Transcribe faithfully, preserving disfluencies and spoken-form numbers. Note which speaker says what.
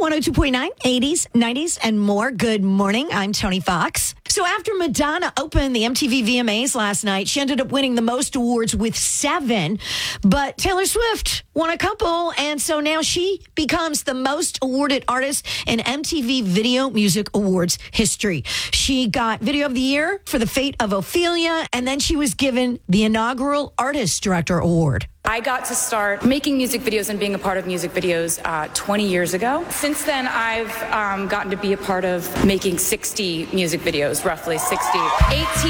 Speaker 1: one oh two point nine, eighties, nineties, and more. Good morning. I'm Tony Fox. So after Madonna opened the M T V V M As last night, she ended up winning the most awards with seven. But Taylor Swift won a couple, and so now she becomes the most awarded artist in M T V Video Music Awards history. She got Video of the Year for The Fate of Ophelia, and then she was given the inaugural Artist Director Award.
Speaker 2: I got to start making music videos and being a part of music videos uh, twenty years ago. Since then, I've um, gotten to be a part of making sixty music videos, roughly sixty. eighteen